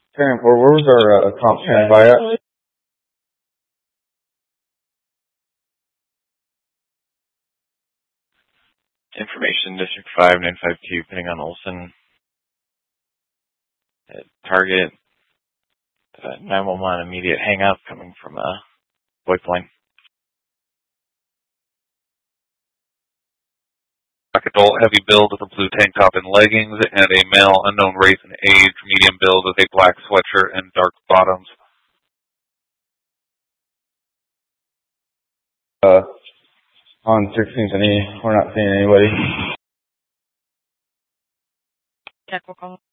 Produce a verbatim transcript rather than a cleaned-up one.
ten four, where was our uh, comp standby at? Information, District five, nine five two, pinning on Olson. Uh, target, uh, nine one one, immediate hang up coming from a uh, VoIP line. Black adult, heavy build with a blue tank top and leggings, and a male, unknown race and age, medium build with a black sweatshirt and dark bottoms. Uh, on sixteenth and E, we're not seeing anybody. Check, we'll call.